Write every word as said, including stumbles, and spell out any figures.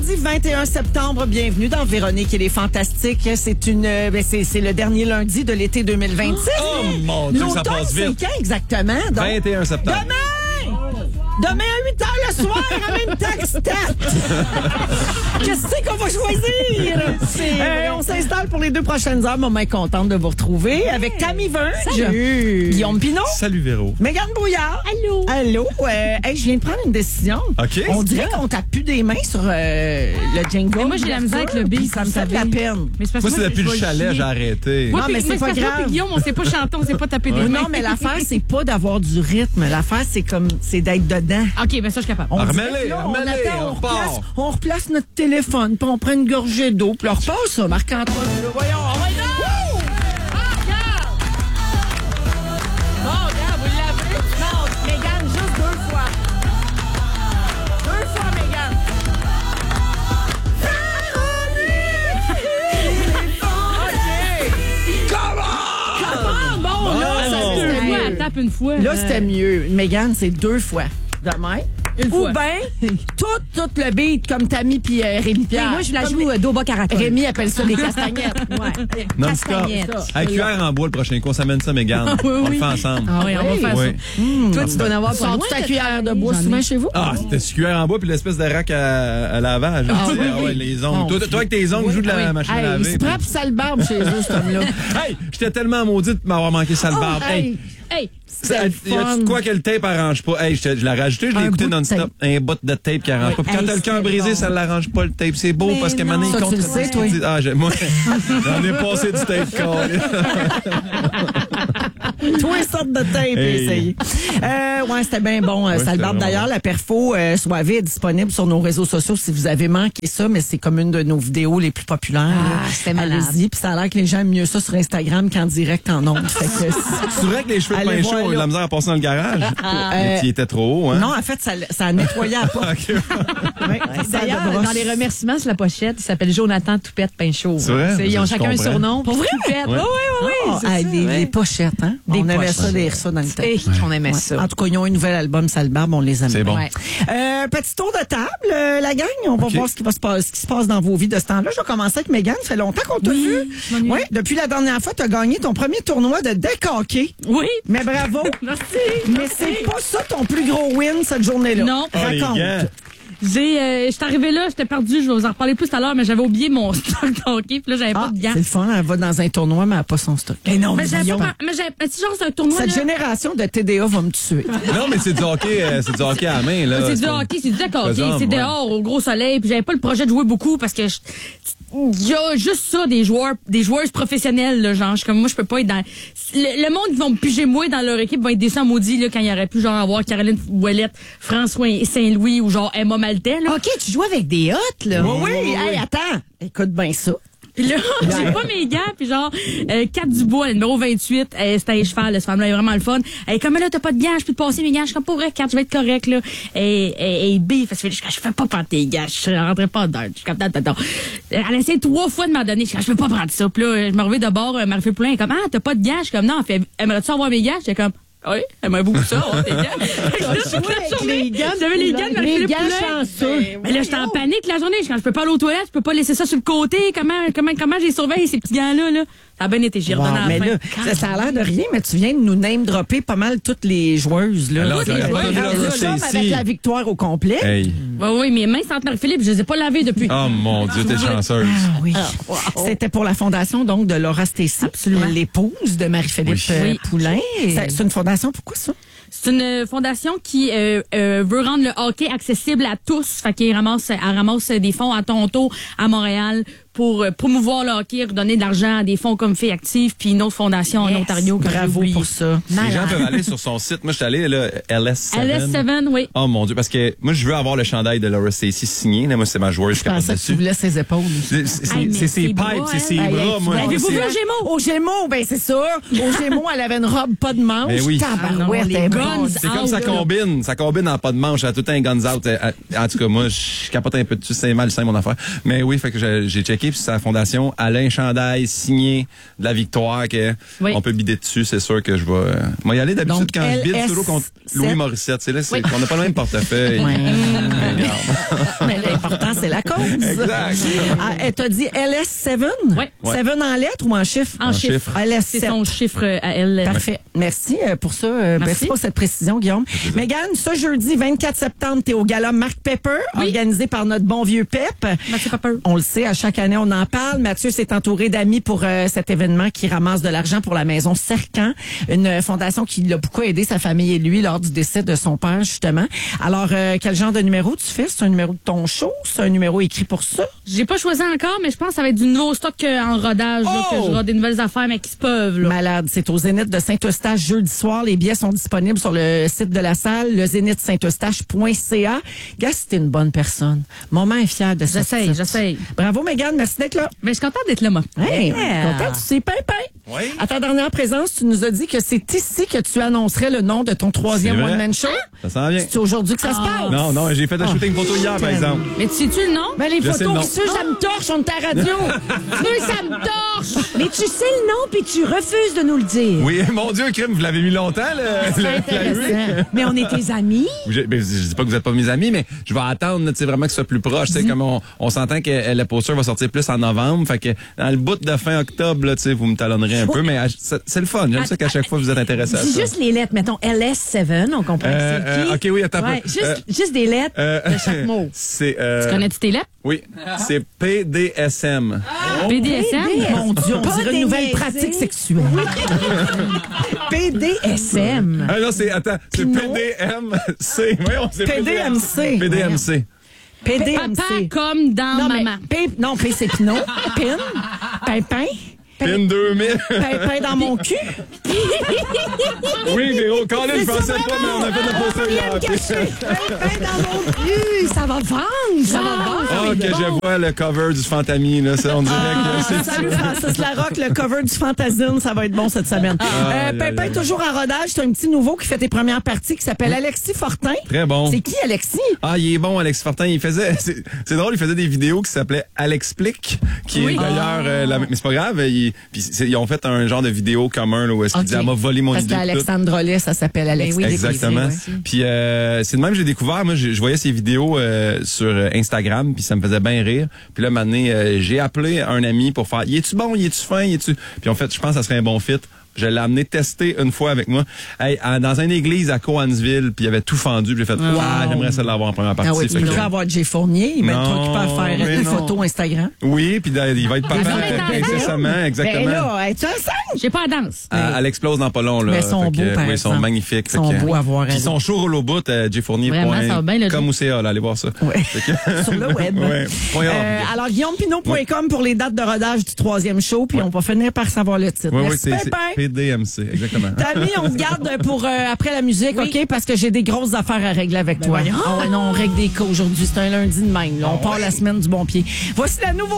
Vendredi vingt et un septembre, bienvenue dans Véronique et les Fantastiques. C'est une, ben c'est, c'est le dernier lundi de l'été deux mille vingt-six. Oh mon Dieu, ça passe vite. C'est quand exactement? Donc, vingt et un septembre. Demain! Demain à huit heures le soir, à même texte. Qu'est-ce qu'on va choisir? Euh, on s'installe pour les deux prochaines heures. Maman est contente de vous retrouver avec Tammy Verge. Salut. Guillaume Pinot. Salut Véro. Mégane Brouillard. Allô. Allô. Euh, hey, je viens de prendre une décision. OK. On dirait qu'on tape plus des mains sur euh, le jingle. Mais moi, j'ai la misère avec le beat, Ça me vous fait de la savez. peine. Mais c'est parce Moi, que c'est moi, depuis je le vais chalet, chier. j'ai arrêté. Moi, Non, puis- mais c'est parce pas que moi, grave. puis Guillaume, on sait pas chanter, on sait pas taper des mains. Non, mais l'affaire, c'est pas d'avoir du rythme. L'affaire, c'est comme, c'est d'être dedans. OK, ben ça, je suis capable. On Remets-les, dirait que là, on remets-les, attend, on on repart. replace, on replace notre téléphone, puis on prend une gorgée d'eau, puis on repasse ça, Marc-Antoine. Là, voyons, on va y aller. Wouh! Ah, regarde! Bon, regarde, vous l'avez. Non, Mégane, juste deux fois. Deux fois, Mégane. OK. Comment? Bon, là, ça Bon. c'était Deux fois, elle mieux. tape une fois. Là, Euh, c'était mieux. Mégane, c'est deux fois. Demain. Une Ou fois. bien, tout, tout le beat comme Tammy puis euh, Rémi Pierre. Moi, je la Comme joue les- euh, Doba Caracol. Rémi appelle ça des castagnettes. Ouais. Non-stop. Castagnette. À cuillère en bois le prochain coup, on s'amène ça, Mégane. oui, On le oui. fait ensemble. Ah oui, on va oui. faire Oui. Toi, tu dois en avoir pas loin. Sors-tu ta cuillère de bois J'en ai. souvent chez vous? Ah, c'était sur cuillère en bois puis l'espèce de rack à, à lavage. Ah, Tu sais, oui, ah ouais, oui. les ongles. Bon, toi, toi, avec tes ongles, oui, joue de la oui. machine à Hey, laver. il se puis- prend pis sale barbe chez eux, cet homme-là. Hey, j'étais tellement maudit de m'avoir manqué sale Oh, barbe. Hey, hey, Hey, c'est y a- le y a-tu fun. de quoi que le tape arrange pas? Hey, je, te- je l'ai rajouté, je l'ai Un écouté bout de non-stop. tape. Un bout de tape qui arrange pas. Puis quand Hey, t'as le cœur c'est brisé, bon. ça l'arrange pas le tape. C'est beau Mais parce que non. maintenant, il Ça, tu compte. le sais, toi. Ah, j'ai- moi, j'en ai passé du tape call. Tous les sortes de tape, Hey. essayé. Euh, ouais, c'était bien bon, euh, Ouais, sale c'était barbe. vraiment D'ailleurs, bon. la perfo euh, Soivé est disponible sur nos réseaux sociaux si vous avez manqué ça, mais c'est comme une de nos vidéos les plus populaires. Ah, là. c'était malade. Allez-y, puis ça a l'air que les gens aiment mieux ça sur Instagram qu'en direct en ondes. Fait que, C'est vrai que les cheveux de Allez pain chaud voir, ont eu de là. la misère à passer dans le garage. Euh, Il était trop haut, hein? non, en fait, ça, ça a nettoyé à pas. OK. Ouais, ça D'ailleurs, de brosse. dans les remerciements sur la pochette, il s'appelle Jonathan Toupette Pinchot. C'est vrai? Ils ont Je chacun un comprends. surnom. Pour vrai? Toupette. Ouais. Oui, oui, oui. Ah, hey, les, les pochettes, hein? Des on aimait pochettes. ça, lire ça dans le temps. Et qu'on aimait Ouais. ça. En tout cas, ils ont un nouvel album, Sale Barbe, on les aime. C'est bon. Ouais. Euh, petit tour de table, euh, la gang. On va OK. voir ce qui, va se passer, ce qui se passe dans vos vies de ce temps-là. Je vais commencer avec Mégane. Ça fait longtemps qu'on t'a vu. je m'ennuie. Oui, depuis la dernière fois, tu as gagné ton premier tournoi de deck hockey. oui. Mais bravo. Merci. Mais c'est pas ça ton plus gros win cette journée-là. Non. Oh, les Raconte. gants. J'ai, euh, j'étais arrivée là, j'étais perdue, je vais vous en reparler plus tout à l'heure, mais j'avais oublié mon stock de hockey, puis là, j'avais Ah, pas de gants. c'est le fun. Elle va dans un tournoi, mais elle n'a pas son stock. Mais non, Mais j'avais Guillaume, pas, mais j'avais, mais c'est genre, c'est un tournoi, cette là. génération de T D A va me tuer. Non, mais c'est du hockey, euh, c'est du hockey à la main, là. C'est du pas- hockey, c'est du deck hockey, Faisable, c'est ouais. dehors au gros soleil, puis j'avais pas le projet de jouer beaucoup parce que je- il y a juste ça des joueurs, des joueuses professionnelles là, genre je suis comme moi je peux pas être dans le, le monde qui vont me piger moi dans leur équipe va être déçu en maudit là quand il y aurait pu genre avoir Caroline Ouellette, François Saint-Louis ou genre Emma Maltais là. OK, tu joues avec des hottes, là. Oui, oui. Hey, attends. Écoute bien ça. Puis là, j'ai pas mes gants, puis genre, euh, Kat Dubois, le numéro vingt-huit, euh, c'était un cheval, là, cette femme-là est vraiment le fun. Elle est comme, là, t'as pas de gants, je peux te passer mes gants. Je suis comme, pour vrai, Kat, je vais être correct, là. Et, et, et B, parce que je, je fais pas prendre tes gants, je rentrais pas dedans. Je suis comme, attends, attends. Elle a essayé trois fois de m'en donner, je suis comme, je peux pas prendre ça. Puis là, je me reviens de bord, euh, Marie-Philippe Poulin, elle est comme, ah, t'as pas de gants? Je suis comme, non, elle fait, aimerais-tu avoir mes gants? J'étais comme, oui, aimerais beaucoup ça, avoir tes gants. Fait que là, toute la journée, j'avais les gants de Marie-Philippe Les gants Poulin. chanceux. Mais là, j'étais en panique la journée. Je suis comme, je peux pas aller aux toilettes, je peux pas laisser ça sur le côté. Comment, comment, comment j'ai surveillé ces petits gants-là, là? Ça a bien été, j'y ai Wow, redonné à mais la fin. là, ça, ça a l'air de rien, mais tu viens de nous name dropper pas mal toutes les joueuses. Là. Alors, Toutes les j'aurais pas joueuses. vu leur Nous sommes Stacy. avec la victoire au complet. Hey. Oui, oui, mes mains sentent Marie-Philippe, je les ai pas lavées depuis. Oh mon Dieu, t'es chanceuse. Ah oui. C'était pour la fondation donc de Laura Stacy, l'épouse de Marie-Philippe Oui. euh, Oui. Poulin. C'est c'est une fondation, pourquoi ça? C'est une fondation qui euh, euh, veut rendre le hockey accessible à tous. Fait qu'elle ramasse, elle ramasse des fonds à Toronto, à Montréal, pour euh, promouvoir le hockey, redonner de l'argent à des fonds comme Filles Actives, puis une autre fondation en Yes. Ontario. que j'ai Bravo oublié. pour ça. Les gens peuvent aller sur son site. Moi, je suis allé, là, L S sept. L S sept, oui. Oh mon Dieu, parce que moi, je veux avoir le chandail de Laura Stacy signé. Là, moi, c'est ma joueuse Je qui a pensais que tu voulais ses épaules. C'est c'est- Hey, mais c'est ses ses pipes, bras, c'est ses hein. bras, Hey, moi. hey, Avez-vous c'est- vu au Gémeaux? Au Gémeaux, ben c'est sûr. Au Gémeaux, elle avait une robe pas de manche. Ben oui. Tabarouette, Ah non, les elle est guns, bonne. C'est comme out, ça là. combine. Ça combine en pas de manche. Elle a tout un guns out. En tout cas, moi, je capote un peu dessus. C'est mal, c'est mon affaire. Mais oui, fait que j'ai j'ai checké. puis c'est la fondation Alain Chandail, signé de la victoire, que Oui. on peut bider dessus. C'est sûr que je vais... Euh, moi, y aller d'habitude Donc, quand je bide, L S c'est toujours contre Louis Morissette. C'est là, c'est, Oui. on n'a pas le même portefeuille. Ouais. Mais regarde. Mais l'important, c'est la cause. Exact. Ah, elle t'a dit L S sept? Oui. sept en lettres ou en chiffres? En, En chiffres. chiffres. L S C'est sept. son chiffre euh, à elle. Parfait. Merci euh, pour ça. Euh, Merci. Merci pour cette précision, Guillaume. Mégane, ce jeudi vingt-quatre septembre, t'es au gala Marc Pepper, Oui. organisé par notre bon vieux Pep. Mathieu Pepper. On le sait, à chaque année, on en parle. Mathieu s'est entouré d'amis pour euh, cet événement qui ramasse de l'argent pour la Maison Cercan, une euh, fondation qui l'a beaucoup aidé, sa famille et lui, lors du décès de son père, justement. Alors, euh, quel genre de numéro tu fais? C'est un numéro de ton show? C'est un numéro écrit pour ça? J'ai pas choisi encore, mais je pense que ça va être du nouveau stock euh, en rodage, là, Oh! que j'aurai des nouvelles affaires, mais qui se peuvent. Là. Malade. C'est au Zénith de Saint-Eustache jeudi soir. Les billets sont disponibles sur le site de la salle, le zénith saint eustache point c a. Gars, c'était une bonne personne. Maman est fière de ça. J'essaye, j'essaye. Bravo, Mégane. Merci d'être là. Mais je suis contente d'être là, moi. Hey, Yeah. content, tu sais, Pimpin. Oui. À ta dernière présence, tu nous as dit que c'est ici que tu annoncerais le nom de ton troisième C'est vrai. one-man show. Ça s'en vient. C'est aujourd'hui que ça se Ah. passe. Non, non, j'ai fait le shooting photo hier, par exemple. Mais tu sais-tu le nom? Mais les Je sais le photos nom. qui suent, ça me torche, on est à la radio. Oui, ça me torche! Mais tu sais le nom, puis tu refuses de nous le dire. Oui, mon Dieu, crime, vous l'avez mis longtemps, le, le- la Intéressant. Mais on est tes amis. Je, ben, je dis pas que vous êtes pas mes amis, mais je vais attendre, tu sais, vraiment que ce soit plus proche. Tu sais, comme on, on s'entend que euh, la posture va sortir plus en novembre. Fait que dans le bout de fin octobre, là, tu sais, vous me talonnerez un peu, mais à- c'est c'est le fun. J'aime ça qu'à chaque fois vous êtes intéressés à Dis ça. juste les lettres. Mettons L S sept, on comprend Euh, que c'est qui. euh, ok, oui, attends un Ouais, peu. juste, Euh, juste des lettres Euh, de chaque mot. C'est. Euh, Tu connais-tu tes lettres? Oui, c'est P D S M. P D S M? Mon Dieu, on Pas dirait une des nouvelle niaiseries. pratique sexuelle. P D S M. Ah non, c'est attends, c'est P Pinot. D M C. Voyons, c'est P D M C. P D M C. P D M Papa C. comme dans Non, mais maman. P, non, P c'est Pinot. Pin. Pimpin. Pin deux mille. Pimpin dans mon cul. Oui, Véro, Colin, je pensais pas, mais on a fait le poster hier. Pimpin dans mon cul. Ça va vendre. Ça va vendre. Oh, que je vois le cover du Fantami, là. Ça, on dirait que c'est. Salut Francis Larocque, le cover du Fantasine, ça va être bon cette semaine. Euh, aïe, Pimpin, aïe. toujours en rodage, c'est un petit nouveau qui fait tes premières parties qui s'appelle Alexis Fortin. Très bon. C'est qui Alexis? Ah, il est bon, Alex Fortin. Il faisait, c'est, c'est drôle, il faisait des vidéos qui s'appelaient Alexplique, qui Oui. est d'ailleurs, euh, la- mais c'est pas grave, il, puis c'est- ils ont fait un genre de vidéo commun, là, où est-ce qu'il Ok. disait, elle m'a volé mon Parce idée. puis tout. qu'Alexandre Lay, ça s'appelle Alexis. oui, Exactement. oui. Puis euh, c'est de même que j'ai découvert. Moi, je, je voyais ces vidéos euh, sur euh, Instagram, puis ça me faisait bien rire. Puis là, maintenant, euh, j'ai appelé un ami pour faire. Y es-tu bon, y es-tu fin, y es-tu. Puis en fait, je pense que ça serait un bon fit. Je l'ai amené tester une fois avec moi. Hey, à- dans une église à Coansville, puis il avait tout fendu. Puis j'ai fait, ah, j'aimerais ça l'avoir en première partie. Ah oui, tu Fait que- devrais avoir Jay Fournier. Il va être Non, trop occupé à faire mais des non. photos Instagram. Oui, puis là, il va être parfait vont avec être ensemble. incessamment, exactement. Ben là, es-tu enceinte? J'ai pas la danse. Elle, elle explose dans pas long, là. Mais ils sont Fait que, beaux, par oui, ils sont exemple. magnifiques. Ils sont Fait que- beaux à voir Puis ils aller. sont chauds au bout, euh, J Fournier. Vraiment, point- ça va bien, le Comme J. au C A, là, allez voir ça. Ouais. Fait que- Sur le web. Ouais. Point org. Euh, alors, guillaume pinot point com pour les dates de rodage du troisième show, puis on va finir par savoir le titre. Oui, oui, Merci, c'est c'est Pimpin. P D M C, exactement. Tammy, on te garde pour euh, après la musique, OK? Parce que j'ai des grosses affaires à régler avec toi. Ah ouais, non, on règle des cas aujourd'hui. C'est un lundi de même. Là. On part la semaine du bon pied. Voici la nouveauté.